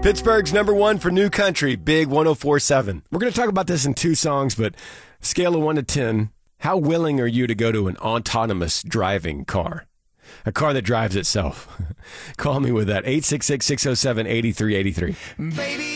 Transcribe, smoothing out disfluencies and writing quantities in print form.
Pittsburgh's number one for new country, Big 104.7. We're going to talk about this in two songs, but scale of 1 to 10, how willing are you to go to an autonomous driving car? A car that drives itself. Call me with that, 866-607-8383. Baby.